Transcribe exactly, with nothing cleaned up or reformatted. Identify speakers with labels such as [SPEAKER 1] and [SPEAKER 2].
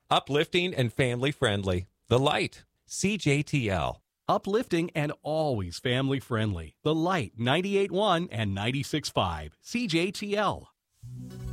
[SPEAKER 1] Uplifting and family friendly. The Light. C J T L.
[SPEAKER 2] Uplifting and always family friendly. The Light ninety-eight point one and ninety-six point five. C J T L.